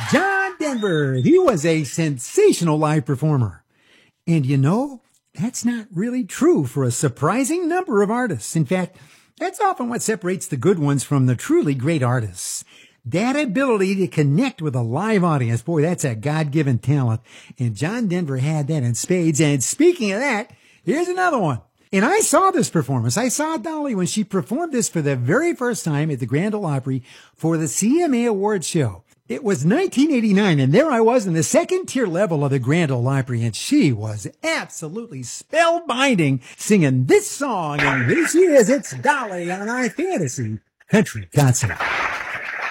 John Denver, he was a sensational live performer. And you know, that's not really true for a surprising number of artists. In fact, that's often what separates the good ones from the truly great artists. That ability to connect with a live audience, boy, that's a God-given talent. And John Denver had that in spades. And speaking of that, here's another one. And I saw this performance. I saw Dolly when she performed this for the very first time at the Grand Ole Opry for the CMA Awards show. It was 1989, and there I was in the second tier level of the Grand Ole Opry, and she was absolutely spellbinding singing this song. And here she is, it's Dolly on our Fantasy Country Concert.